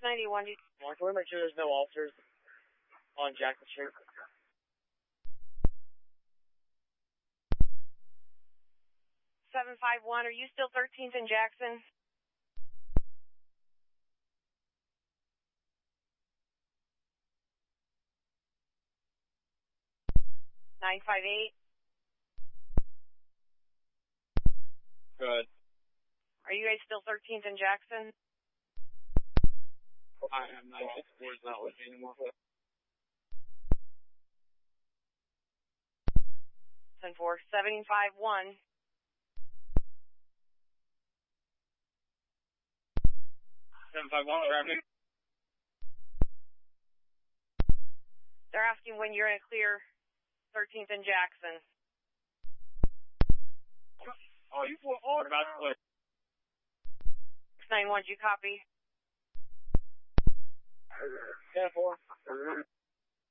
691. Mark, can we make sure there's no officers on Jackson Street? 751, are you still 13th and Jackson? $958. Good. Are you guys still 13th and Jackson? I am not. Where's not with me anymore. 74751. Grab me. They're asking when you're in a clear 13th and Jackson. Oh, you full order about to clear. 691, do you copy?